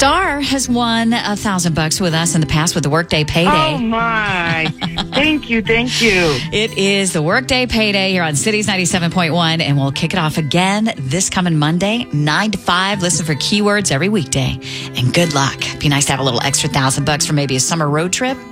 Star has won $1,000 with us in the past with the Workday Payday. Oh, my. Thank you. It is the Workday Payday here on Cities 97.1, and we'll kick it off again this coming Monday, 9 to 5. Listen for keywords every weekday, and good luck. Be nice to have a little extra $1,000 for maybe a summer road trip